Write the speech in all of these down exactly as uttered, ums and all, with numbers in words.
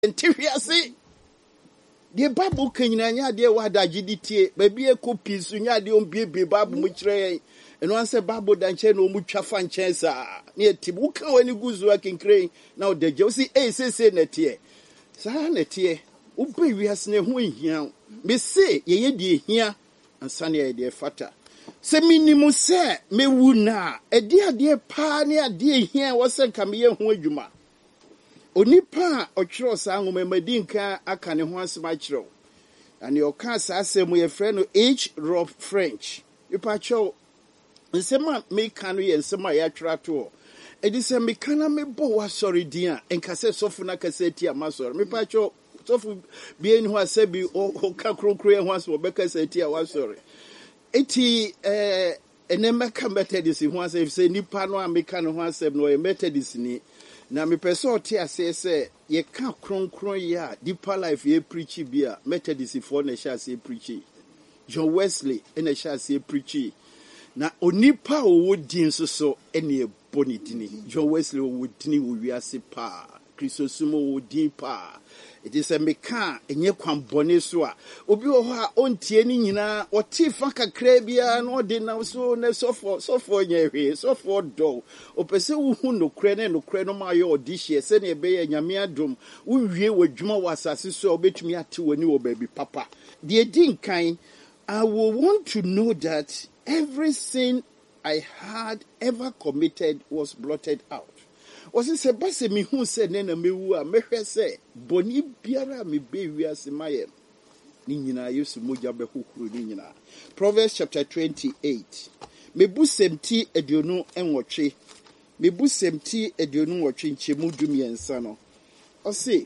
Ntifiase. The Bible can nya de wa da giditie, baby e copy so nya de on biebe Bible mu kire. And once a Bible dan che no mu twa fan chen sa. Ne ti wo kan wani guzu akenkre na de je si e se se na tie. Sa na tie. Wo be wiase ne ho hia. Me se ye ye de hia ansa ne ye de fata. Se minimu se me wu na e de ade pa ne ade hia wo se kam ye ho adwuma. Onipa ochiro sa ngoma madinka aka ne ho asema chiro. And your cast asem ye friend H. Rob French. Ipa cho nsema me kanu ye nsema ya twra to. Edi se me kana me bo wa sorry dia enka se sofu na kaseti amasori. Me pa cho sofu bien ho asebi o ka kronkro ye ho aso be kaseti a wa sorry. Eti eh enema ka methodist ho asem se nipa no ameka no ho asem no ye methodist ni. Na me person oti ase se ye ka kronkron ya deeper life ye preach bia methodist for na sha se preach. John Wesley na sha se preach. Na onipa owo din so so ene boni dini. John Wesley owo dini wo wiase pa. Kristosumo owo din pa. It is a meka enye kwan bone so a obi wo ho a ontie ni nyina oti fa kakra bia na odi na so na sofo sofo nya hwe sofo do opese wo hu no kre na no kre no ma yo odi hye se na ebe ya nyame adom wo wie wadwuma wasase so obetumi ate woni wo baby papa de din kan. I will want to know that every sin I had ever committed was blotted out. Was it se base mi hu se ne na mewu a mehwe se boni biara me be wiase mayem ni nyina yesu moja be hukuru ni nyina. Proverbs chapter twenty-eight. Mebu semti aduonu enwotwe. Mebu semti aduonu nwotwe nchemu dumiensa no. Ose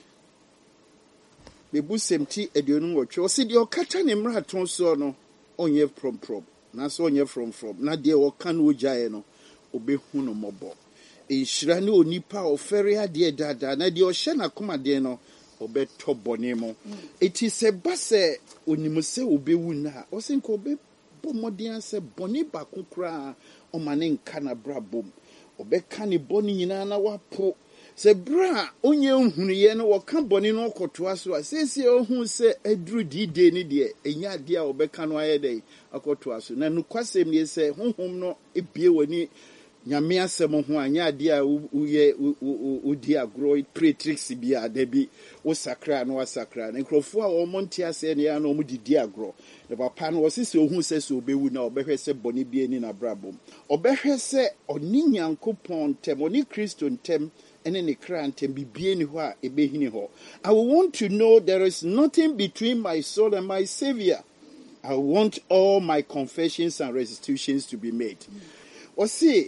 mebu semti aduonu nwotwe. Ose de okata ne mra ton so no onye from from. Na so onye from from. Na de oka no ojae no obehu no mobo. Inshira ne onipa ofere ade dada na de ohye na koma de no obeto bone mo. It is a base onimu se obewu na o se nko obe bomodian se bone ba kokra o mane nka na brabom obeka ne bone nyina na wapo se bra onye nhunu ye no woka bone no okoto aso a sesi ohun se aduru dide ni de enya ade a obeka no ayede akoto aso na nukwasem ne se honhom no ebie wani nyame asem ho anya ade a uye udi agro pretrix bia da bi wo sakra no wasakra na nkrofo a wo monte ase ne ya na wo didi agro ne papa no wo sese ohun sese obewu na obehwe se boni bia ni na brabom obehwe se oni nyankopon tem oni Kristo ntem ene ne kra ntem bibie ni ho a ebehini ho. I want to know there is nothing between my soul and my Savior. I want all my confessions and restitutions to be made. O see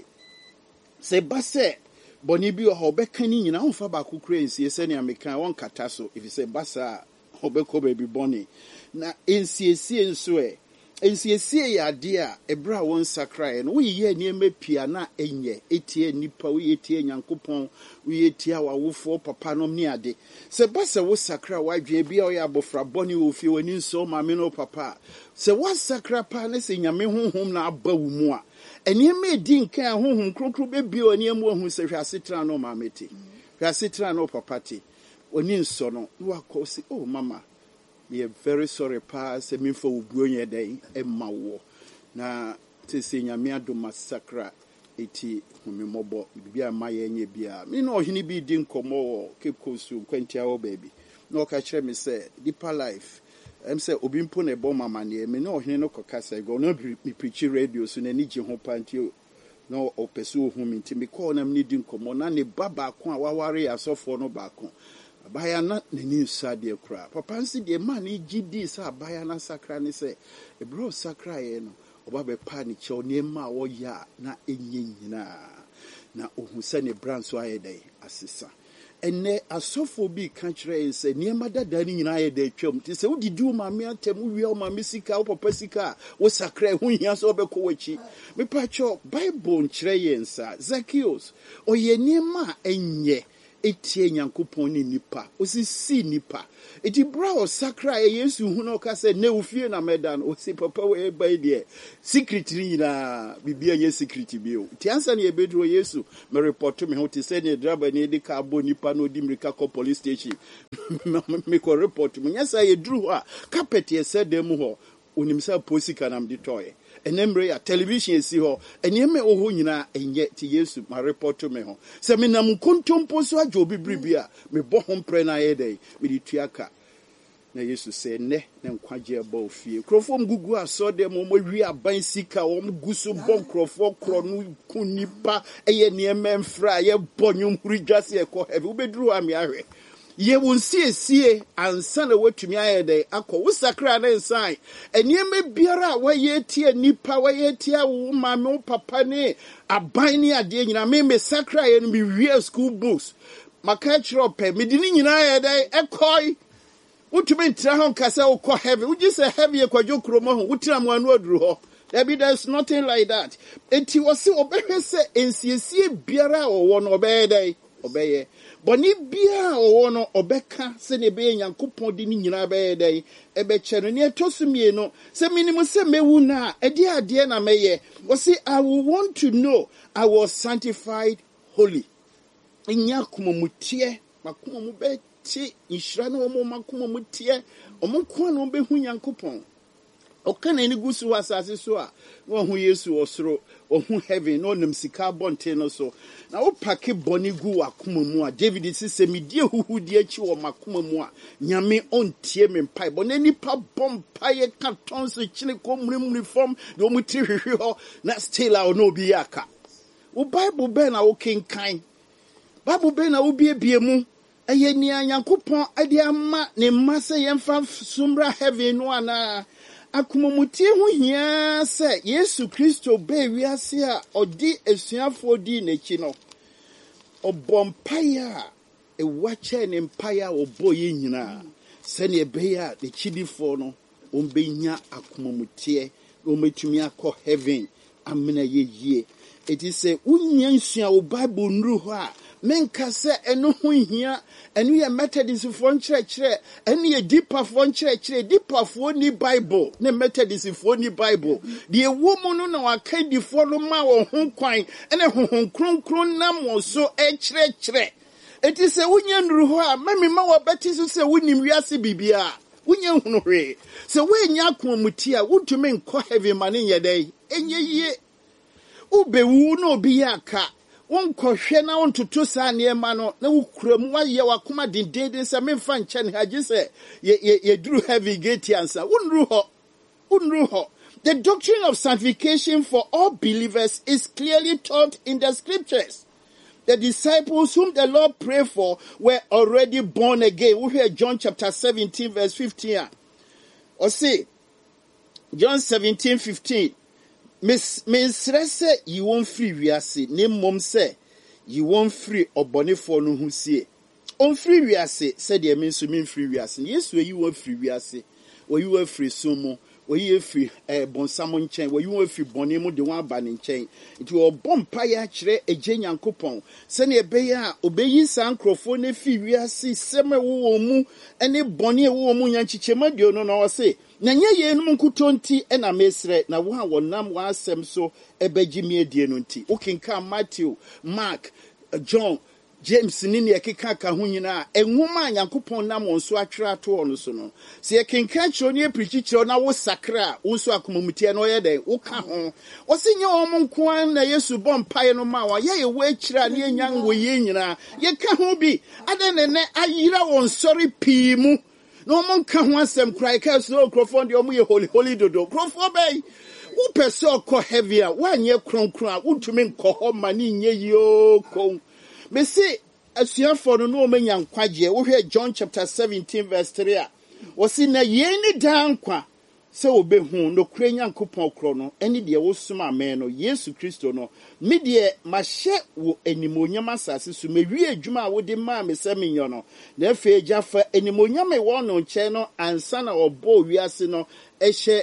se base boni bi o beka ni nyina onfa ba kokura ensie se ne ameka won kata so if se basa obeko baby boni na ensiesie nso e ensiesie ya de a ebra won sakra no wo ye ni emepia na enye etie nipa wo etie nyankopon wo etie awofo papa no ni ade se basa wo sakra wadwe bia o ya abofra boni wo fie wani nso ma me no papa se wo sakra pa na se nyame honhom na aba wo mu a eni me di nkan honhom krokro bebi oni amu ohun se hwasetra no mameti hwasetra no papati oni nso no no akosi oh mama we are very sorry pa se mi fo obuonye dai emma wo na te se nyame adoma sakra eti humimobo bia maye nye bia me no ohini bi di nkomo Cape Coast kwantia wo baby no ka kire me se deeper life em say obi mpo na ebo mama ne me no ohene no kokasa go no me preach radio so na ni je ho pantio no opeso ohun mi nti me call na me di nkomo na ne baba ko a waware asofo no ba ko abaya na nani usade kura papa nsi de man gidi sa abaya na sakra ne se e bro sakra ye no oba be pa ni che oni ma wo ya na enye nyina na ohun se ne branso ayedai asesa ene asofo bi ka kire nse niema dada ni nyina ayedai twam ti se wodidi o ma me atem wi o ma me sika o papa sika wo sakra hu hia so obekọ wachi me pa cho bible nkire ye nsa Zacchaeus o ye niema enye etie nyankopɔn ne nipa osisi nipa eti bra o sakra e Yesu hu no ka se ne ofie na meda no osi papa we ba de secret ni na bibia ye secret bi o ti ansa na e bedro Yesu me report me ho ti se ne driver ne de ka bo nipa no di mrika ko police station me ko report me nyasa ye dru a carpet ye se dem ho onim sa posika na mde toye enemre ya television esi ho eneme oho nyina enye ti Yesu ma report me ho se me nam kontompo so ajo bibribi a me bo ho mpre na ye dai me di tuaka na Yesu se ne ne nkwaje ba ofie krofo mgugu aso de mo mo wi aban sika wo mgusu bon krofo kro no kunipa eye ne emfra ye bonyum huri dwase e ko heavy ubeduru ami ahwe ye won sie sie ansa na watumi ayede akọ wo sakra na nsan enieme biara wa ye tie nipa wa ye tie wo mame wo papa ne aban ne ade nyina me me sakra ye no be real school books maka chiro pe me di nyina ayede ekoi wotumi ntra ho kasa wo kọ heavy wo ji se heavy e kwadwo kromo ho wotira mo anu aduru ho there there's nothing like that enti wo se obehwe se ensiesie biara wo wo no obeyede obeye boni bia owo no obeka se ne be Nyankopon di ni nyina be dey ebe chere ne etosumie no se minimu se mewu na ede ade na meye wo say I will want to know I was sanctified holy nya kumomutie makumo be ti inhira na wo makumo mutie omko na be hu Nyankopon okana ni gusu wasase so a wo hu Yesu osoro ohun heaven no nam sika bonte no so na wo pake boni gu akoma mu a David sise me die huhu die chi wo makoma mu a nyame ontie me mpai bo na nipa bompaye ka tonso chine ko mrimri form de o mutri hwehwe ho na still a no bi aka wo Bible be na wo kenkan Bible be na wo biebie mu eye ni Nyankopon ade ama ne mase yemfa sumra heaven no ana akumumutie ho hia se Yesu Kristo be wiase a odi esuafo di n'echi no obompaya e wache ne mpaya oboye nyina se ne be ya de chidifo no ombenya akumumutie ometumi akọ heaven amena yeye eti se unya nsua o Bible nru ho a menka se eno ho hia eno ye Methodist fo nkyerɛkyerɛ eno ye deeper fo nkyerɛkyerɛ deeper fo ni Bible ne Methodist fo ni Bible de ewo mu no na waka di fo no ma wo ho kwan ene honhon kronkron na mo so ɛkyerɛkyerɛ eti se unya nru ho a mami ma wo beti so se wonim wiase bibia unya hunu hwe se we nya akomuti a wutumi nkɔ heaven ma ne yɛdai enye yie ubewu no obi aka won kohwe na won tutu sa ne ma no na wukuram wa ye wakoma dindindin se memfa nche ne haje se ye ye duru heavy gate answer unru ho unru ho the doctrine of sanctification for all believers is clearly taught in the scriptures. The disciples whom the Lord prayed for were already born again. We hear John chapter seventeen verse fifteen. Or say John seventeen fifteen. Miss Miss you won't free wiase name mom say you won't free obonefo no hu sie on free wiase said the mean so mean free wiase yes we you won't free wiase or you were free sumo or you free eh bonsamo nchen or you were free bonemu de wan ba ne nchen it will bompa ya kire eje Nyankopon se ne ebe ya obeyi sankrofo ne free wiase seme wo mu ene bone wo mu nyanchichema dio no no say na nye ye no nkutonti e na mesre na wo ha wonam wa asem so ebegimi adie no nti ukinka Matthew, Mark, John, James ni ne keka ka ho nyina enwoma Nyankopon nam wonso atwere ato ono so no se yekenka kiro ne preach kiro na wo sakra wo so akomamutie no ye den wo ka ho wo se nye wo nko an na Yesu bompae no ma wa ye ye wo akira ne enyan wo ye nyina ye ka ho bi ade ne ne ayira won sori pii mu no man ka ho asem krai ka so krofon de omo ye holy holy dodo krofo bay wo person ko heavy a wa nye kronkron a wutumi nko ho mani nye yo ko me say asuafo no no manya nkwaje wo hwe John chapter seventeen verse three a wo si na ye ni dankwa se obehu no kura Nyankopon kro no eni de wo soma amen no Yesu Kristo no me de mahye wo animonyam asase so mewi adwuma a wo de ma me se menyo no na afi ajafa animonyam e wo no nche no ansa na obo wiase no ehye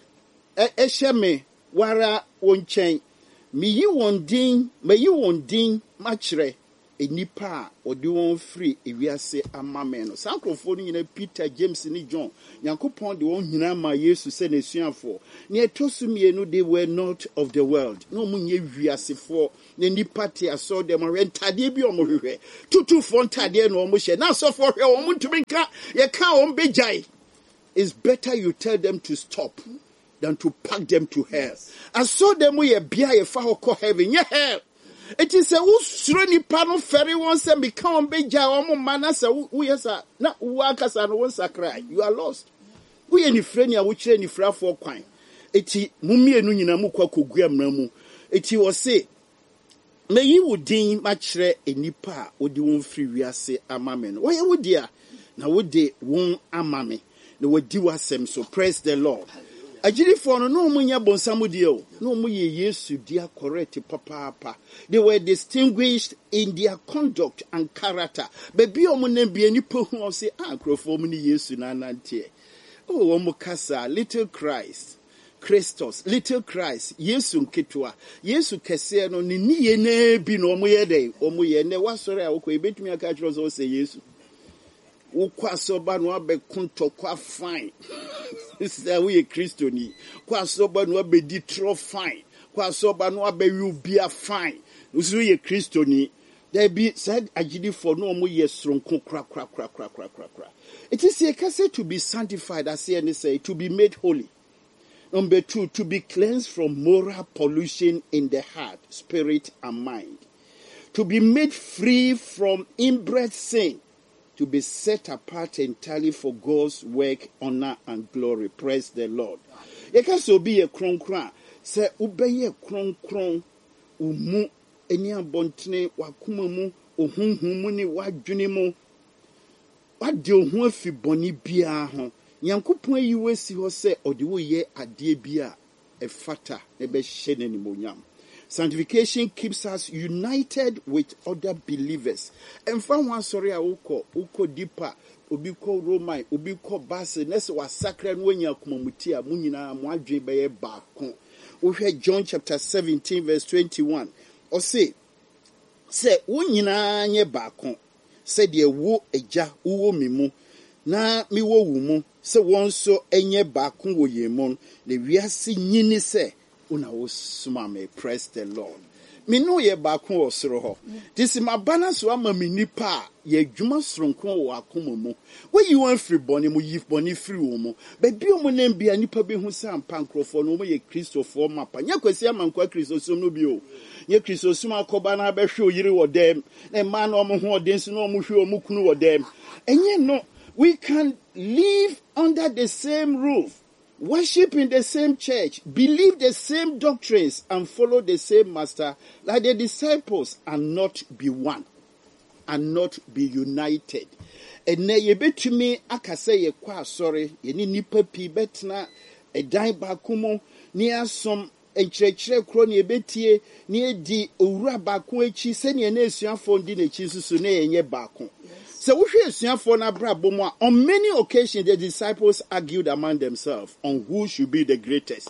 ehye me wara wo nchen me yi won din me yi won din ma kire enipa odi won free ewiase amame no sankrofo ni nyina Peter James ni John Nyankopon de won nyina ma Yesu se na suafo ne etosumie no they were not of the world no munye wiasefo ne nipa te aso dem rentade bi omohwehwe tutu fo ntade no omohye na so fo hwe omuntumi nka ye ka on bejai. It's better you tell them to stop than to pack them to hell. I saw them we a bia ye fa ho heaven ye hell. It is a usro ni pano ferry one say become beja omo manasa we yesa na wakasa no wonsa cry. You are lost. We any friend ya wo kire ni fra for kwan. Eti mumie no nyina mu kwa kogu amra mu. Eti wo say me yi wudin ma kire enipa odi won free wiase amame no. Wo ye wudia na wo de won amame. Na wodi wasem so praise the Lord. Ajiri for no no munya bonsamu die o no mu ye Yesu dia correct papa. They were distinguished in their conduct and character. Baby omo na bia ni pohu o say ah krofo mu ni Yesu na nante. Oh omo kasa little Christ. Christos little Christ Yesu nketwa Yesu kese no ni niye na bi no omo ye dey omo ye ne wasore a wo ko ebetumi aka kiro so say Yesu ukwasoba no abe kunto kwa fine say we Kristo ni kwasoba no abe di tro fine kwasoba no abe yu bia fine usu ye Kristo ni there be said agidi for no mo ye sronko kra kra kra kra kra kra kra. It is a case to be sanctified, as say and say to be made holy. Number two, to be cleansed from moral pollution in the heart, spirit and mind. To be made free from inbred sin. To be set apart entirely for God's work, honor, and glory. Praise the Lord. You can so be a kron kron. Say, ubeye kron kron. Umu, eni abontine, wakuma mu, uhunhumu ni wajuni mu. Wadi ohun fi boni biya hon. Nyankopon yi wesi ho se odi wo ye ade bia e fata e be hyene ni monyam. Sanctification keeps us united with other believers. And for one sorry a uko uko deeper obi ko Roman obi ko base nese wa sacred when ya kumamuti a mu nyina mo adwen be ye baako. We hear John chapter seventeen verse twenty-one. Or say say wo nyina nye baako. Say de wo eja wo mi mu na mi wo wu mu se won so enye baako wo ye mu le wiase nyini se una wo suma me. Praise the Lord. Me no ye baako osoro ho. This my balance wa ma me nipa ye dwuma soronko wo akoma mu. We you wan free boni mu yif boni free wo mu. Ba bi o mu na bia nipa be hu sa ampa nkrofo no mo ye Kristofo mapa. Nya kwesi amankwa Kristosum no bi o. Ye Kristosum akoba na be hwe oyire wo dem. Na ma na omo ho odensu na omo hwe omo kunu wo dem. Enye no, we can live under the same roof. Worship in the same church, believe the same doctrines, and follow the same master like the disciples, and not be one, and not be united. And na ye betumi akase ye kwa sorry, ye ni nipa pi betna e dan bakumo ni asom enkyerɛkyerɛ kro ne ebetie ne edi owura baako echi se ne na esuafo ndi na echi susu na yenye baako. So we hear for on many occasions the disciples argued among themselves on who should be the greatest.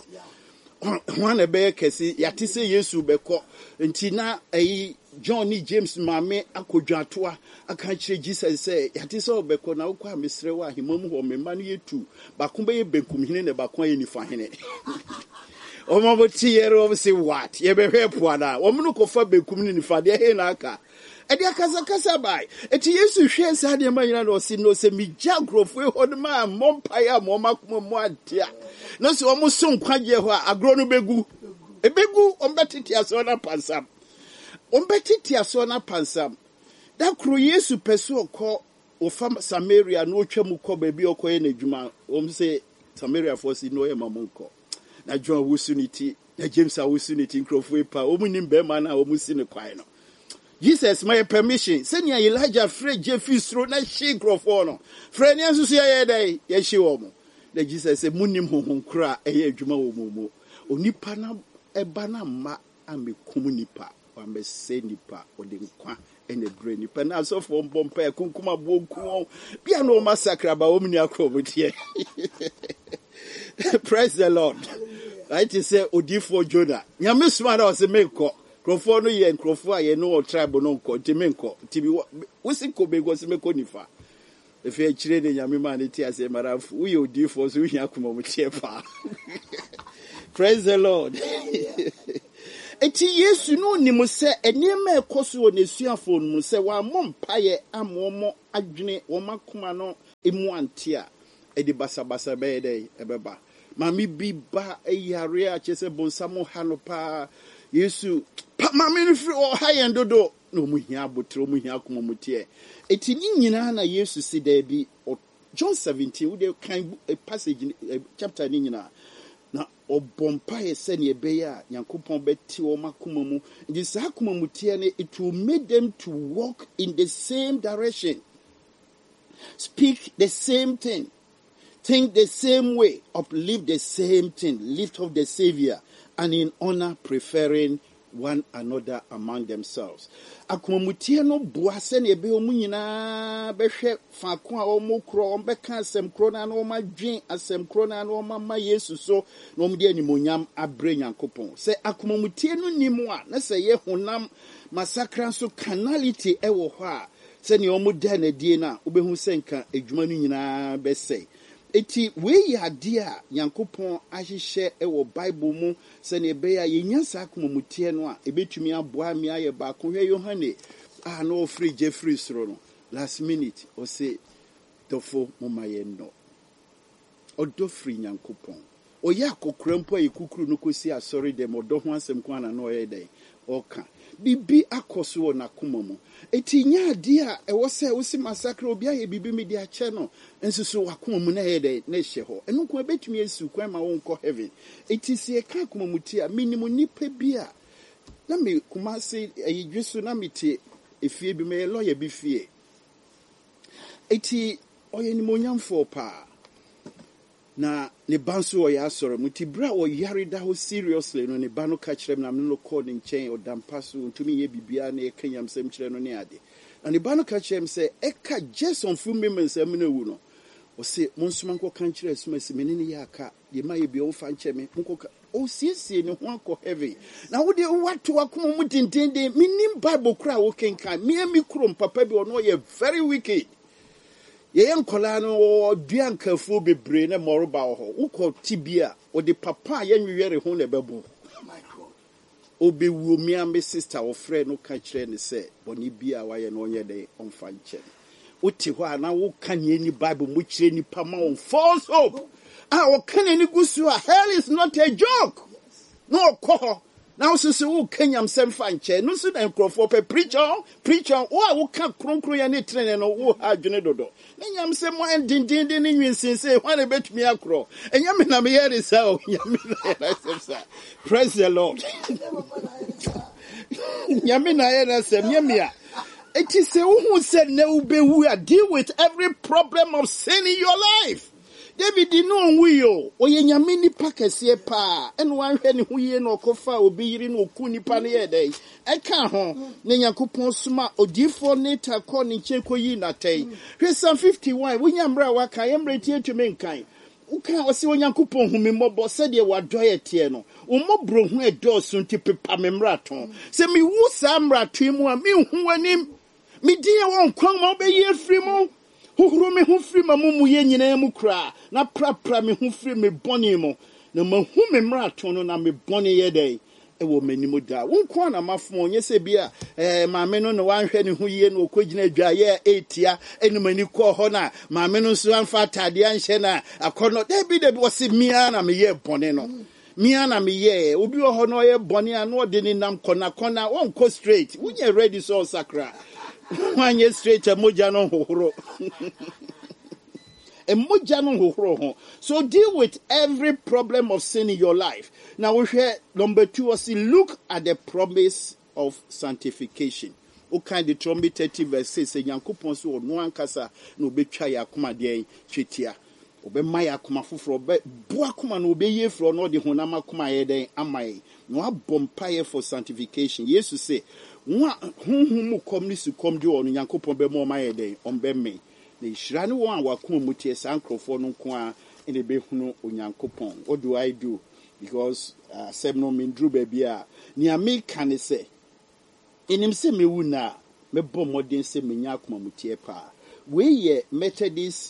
One a bear kesi yatise Yesu beko ntina eh John ni James mame akodwatua aka kire Jesus say yatise obeko na ukwa misrewa himamu ho memma no yetu bakomba ye benkum hene ne bakon ye nifa hene. Omo boti yero ob say what ye behwe poana omo no kofa benkum ni nifa de he na aka edi akasa kasa bai eti Yesu hwe sa de manyina no si no se mi jagrofo e hod ma mompaia mo makoma mo adia no se omo so nkwaje ho agro no begu e begu ombetiti aso na pansam ombetiti aso na pansam da kro Yesu peso okọ ofa Samaria no otwa mu kọ ba bi okoye na djuma om se Samaria for si no e mamonko na John wusuniti na James awusuniti nkrofo pa omunim be ma na omusi ne kwai no Jesus my permission senior Elijah Fred Jeffistro na she grofo no Fred nso so ye dai ye hye wo mo na Jesus say munim honhon kra eye adwuma wo mo onipa na eba na ma amekum nipa wa me se nipa ode nkwa ene bre nipa na so fo mbompa e kunkuma bonku bia no massacre ba wo mni akrobotie. Praise the Lord. Right to say odifo Jonah nyame suma na o se meko Crofo no ye and Crofo, ye know tribe no co, Timenco, Tibi, Wissing Kobe was Meconifa. If you're trading your humanity as a maraf, we will do for Zuyakumo Chepa. Praise the Lord. Eti Yesu no ni mo se enema ekoso na esuafo no se wa mom paye amomo adwene wo makoma no emu ante a edi basabasa be dey ebeba mami bi ba eyare a chese bonsamo ha no pa Yesu pa mami no firi o ha yen dodo no mu hia abotro mu hia akoma mutie eti ni nyina na Yesu si da bi John seventeen we dey kan passage chapter ni nyina na obompa yese ne ebeya Nyankopon beti o makoma mu ndi sa akoma mu tie ne it will make them to walk in the same direction, speak the same thing, think the same way, uplift the same thing, lift up the Savior, and in honor preferring one another among themselves. Akomutie no boase ne ebe omu nyina behwe faako a omu kro ombeka asem kro na no madwen asem kro na no mama Yesu so no mde animonyam abre Nyankopon se akomutie no nimu a na se ye honam masakra so carnality ewo ho a se ne omu da na die na obehu senka adwuma no nyina bese eti we ya dia Nyankopon ahihye ewo Bible mu se ne be ya yenya sa akomutie no a ebetumi aboa me aye ba ko hwe Yohane ah no free Jeffrey sro no last minute o say tofo momaye no odo free Nyankopon o ya kokura mpo e kukuru no kosi asori dem odo ho asem ko ana no ye dey oka bibi akoso na koma mu eti nya dia e wo se wo si massacre obi aye bibi me dia che no ensusu wakoma mu na ye dey na hye ho eno ko betumi esu kwan ma won ko heaven eti sie ka akoma mu ti a minimum nipa bi a na me kuma se ayidwesu na mete efie bi me lawyer bi fie eti oye ni monyamfo pa na ne banso o ya soro muti bra o yare da ho seriously no ne ba no ka kire na me no call in chain o dampaso ntumi ye bibia na e kanyam sem kire no ne ade na ne ba no ka kire me se e ka Jason fu me me sem na wu no o se monsuma nko kan kire suma se me ne ya aka ye ma ye bi o fa nche me nko o siesie ne ho akọ heavy na wo de wato akoma mu dindinde minim Bible kura wo kenkan me mi krom papa bi ono ye very wicked ye nkola no duan kafu bebre na moroba ho ukọ tibia o de papa ye nwere ho na bebo my god obewu mi am sister o frɛ no ka kire ne sɛ boni bia wa ye no onye de onfa nche uti ho ana wo kan ye ni Bible mu kire ni pama on false hope ah o kan ni gusu a hell is not a joke no ko now so so Kenyam sem fanche no so na nkrofo pe preacher preacher o wo ka kronkron ya ne trene no wo ha dwene dodo na nyam sem mo endindin din nwinsin say when e betumi akro enyam na me here is how nyam na sem praise the Lord nyam na here sem nyam ya it is say who said na ubewu deal with every problem of sin in your life. David di no nwiyo oye nyame nipa kese pa eno anhwe ne ho ye no kofa obi yiri no oku nipa ne ye dai eka ho ne Nyankopon suma odifo ne takọ ne cheko yi na tai hwe Psalm fifty-one wo nyamra waka yemre tie tumi nkan uka osi Nyankopon hu me mobo se de wadoye tie no o mobro hu edo so nti pepa me mraton se mi wu sa mrato mu a mi hu anim mi die won kwan ma obeyi afri mu Huru me hu firi ma mumu ye nyina mu kra na prapra me hu firi me boni mo na mahu me mrato no na me boni ye dai e wo manimu da wonko na mafo onye se bia eh maame no no wanhwe ne hu ye no okogina adwa ye etia eni mani ko ho na maame no so anfa tade anhye na akono da bi da bi wose mia na me ye boni no mia na me ye obi ho no ye boni ano de ni nam kona kona wonko straight wunye ready so sakra Wanye straight a moja no hohoro. A moja no hohoro. So deal with every problem of sin in your life. Now we hear number two, we see look at the promise of sanctification. O kind of Deuteronomy thirty verse six say Nyankopon so no ankasa no betwa ya akoma de twetia. Obe maya akoma foforo be bo akoma no obe ye fro no de honam akoma ye den amai. No abompaye for sanctification. Jesus say Wa hunhum kom ni su kom di onu Nyankopon be mo ma ye den on be me na hira ne won a wakoma mutie sankrofo no nko a ene be hunu Onyankopon. What do I do? Because uh, seven no mindru baby a ni America ne say enim se mewu na mebɔ modern se menya akoma mutie pa we ye Methodist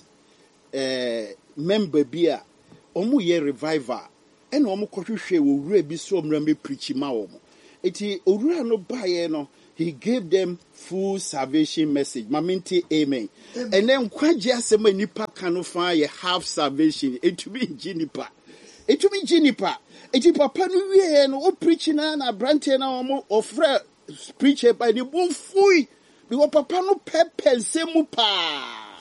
eh member bi a omu ye revival ena omu kɔhwehwɛ owura bi so omra me preach ma omu eti owura no baye no he gave them full salvation message maminti amen, amen. And then kwaje asema nipa kanu fa ye half salvation etumi njinipa etumi njinipa eti papa no wie no o preach na na brante na omu ofre preacher by the bon fui because papa no pepe nsemu pa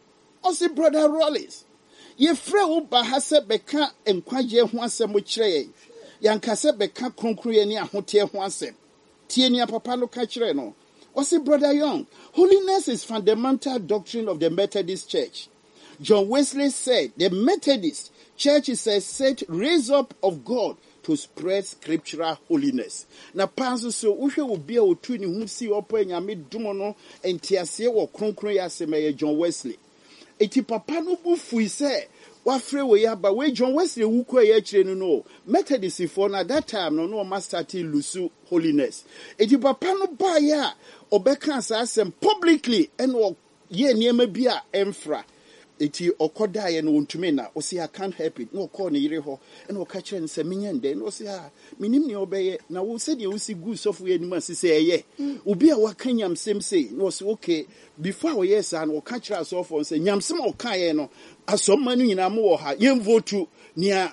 o si brother Rollins ye frɛ wo ba ha sɛ bɛka nkwaje ho asɛm kyerɛ yanka sɛ bɛka kronkroye ne ahote ho asɛm tie ni papa no ka kyerɛ no o si brother Young, holiness is fundamental doctrine of the Methodist Church. John Wesley said the Methodist Church is a set raised up of God to spread scriptural holiness. Na panso so uhwe obi a otu ni hu si opo nyame dum no entiase wo kronkron ya sema John Wesley. Eti papa no bu fui se wafre we ya ba we John Wesley wuko ya kire no no Methodist for na that time no no ma start lusu holiness. Eti papa no ba ya obeka asem publicly and ye niema bi a emfra. Eti okoda ye no ontumi na o say I can't help it no call ne yire ho and o ka kire ne se menyende no say ah minim ne obeye na wo se de wo si gu sofu ye nima se say eye obi a waka nyamsem say no say okay before we yes and o ka kire asofo say nyamsem o ka ye no asomma no nyina mo wo ha ye vote nia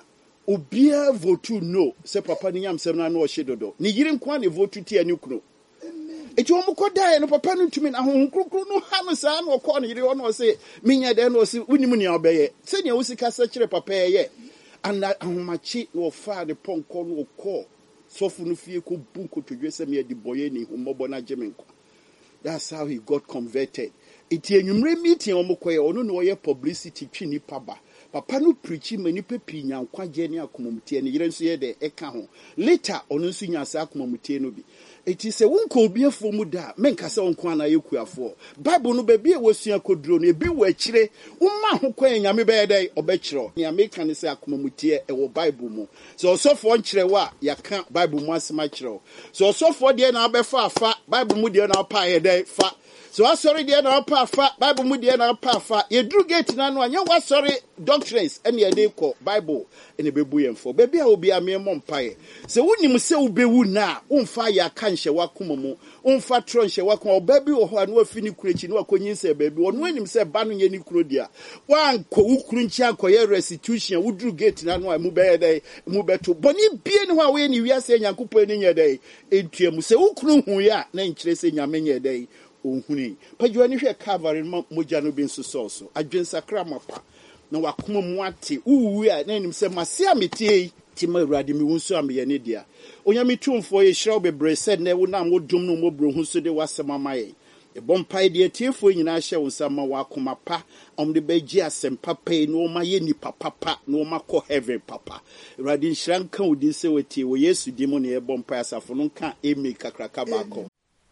obia vote no say papa ni nyamsem na no o hyedodo ne yire nkwa ne vote ti ani kuno eti omu koda no papa no ntumi na honhom krokro no ha no saa no kɔ no yire ono se minya de no se wunimu ne obeye se ne wo sika sa kire papa ye ana ahomachi no fa de ponko no kɔ sofu no fie ko bunko todwe se me di boye ni homobo na gemenko. That's how he got converted. Eti enwumre meeting omu koye ono no ye publicity twi ni paba papa no preach mani pepi nyankwaje ne akomomtie ne yire nso ye de eka ho later ono nso nya sa akomomtie no bi eti se wonko obiafo mu da menka se wonko ana yekuafo bible no ba bi e wasua koduro no ebi wa akire umma ho kwan nyame be yedai obekiro ne america ne se akomomtie e wo bible mu so osofo nkire wa yaka bible mu asema kire so osofo de na abefa afa bible mu de na pa yedai fa so I sorry there na pa fa Bible mu there na pa fa ye dru gate na no anya wa sorry doctrines and ye dey call Bible and e bebu yem for baby a obi amem mpae se wonim se ubewu na umfa ya kanhye wakoma mu umfa tronhye wakoma baby wo ho anu afini kurechi no akonyin se baby wonu anim se ba no ye ni kuro dia wanko ukuru nchi akoye restitution wo dru gate na no amu be dey mu beto boni bie ni ho a we ni wiase nyankopɔ ni nye dey entuam se ukuru hu ya na nkire se nyame nye dey ohuni pajuani hwe Calvary moja no bi nso so adwensakra mapa na wakoma mu ate uwu a na nim se mase ametie ti ma urade mi wonso ameye ne dia onyame tumfo ye hiraw bebre said na wo na modum no mobro hu so de wasema maye e bompai de tiefo nyina hye wonsa ma wakoma pa om de beji asem papa no ma ye ni papa pa no ma ko heaven papa urade nhran kan odi se wetie wo Yesu di mo ne e bompai asafo no kan emi kakraka bako.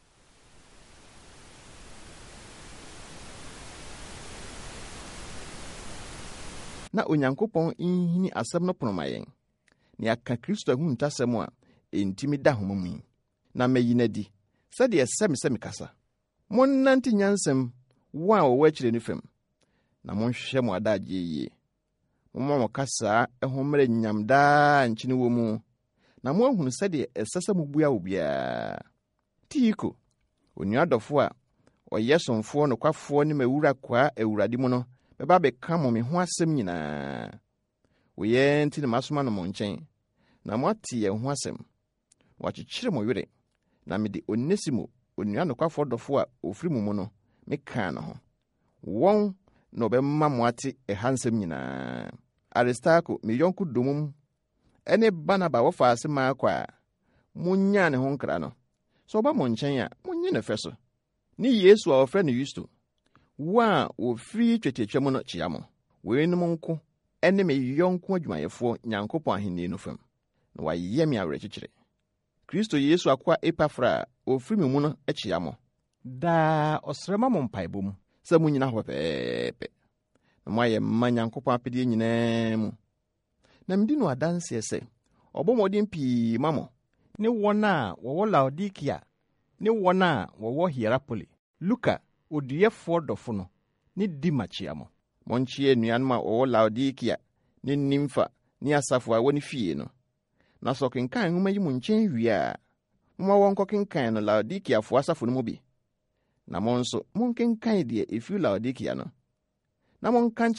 Na onyankopɔn nhini asɛm no ponoma yɛn ne aka Kristo hu ntasɛm a entimi da homa mu na mayi na di sɛdeɛ sɛm sɛm kasa monnante nyansɛm wo a wɔwɔ akyire no fam na monhwehwɛ mo adagye yie momma mo kasa ɛho mmere nyam daa nkyene wɔ mu na mo ahunu sɛdeɛ ɛsɛ sɛ mobua wo biara Tiko onua dɔfo a ɔyɛ somfoɔ no kwafoɔ ne mawura kwa awurade mu no beba be kamo me ho asɛm nyinaa wo yɛ nti ne masoma no mo nkyɛn na mo ate yɛ ho asɛm wakyekyere mo yere na me de Onesimo onua no kwafo dɔfo a ofiri mu mu no me ka no ho wɔn na obɛma mo ate ɛhansɛm nyinaa Aristarko me yɔnko domum ɛne Barnaba wɔfa ase ma akwa munya ne ho nkra no so ba mo nkyɛn a munyi ne fɛ so ni Yesu a ofrɛ no Yusto wa wo free twetwetwa mu no chia mo we num nko ene me yonko adwumayefo nyankopɔn ahenni no fam na wayɛ me awerɛkyekyere Kristo Yesu akwa Epafra ofiri mu no achia mo da ɔsrɛma mo mpaebɔ mu sɛ mo nyina ho pɛpɛ na mo ayɛ ma nyankopɔn apɛdeɛ nyinaa mu na mdi no adanse sɛ ɔbɔ modin pii ma mo ne wɔn a wɔwɔ Laodikia ne wɔn a wɔwɔ Hierapoli, Luka odiyɛfoɔ dɔfo no ne Dima kyia mo. Monkyie anuanom a wɔwɔ Laodikea ne Nimfa ne asafo a wɔne fie no. Na sɛ ɔkenkan nhoma yi mu nkyɛn wie a, moma wɔnkɔkenkan no Laodikeafoɔ asafo no mu bi. Na mo nso monkenkan deɛ efi Laodikea no. Na monka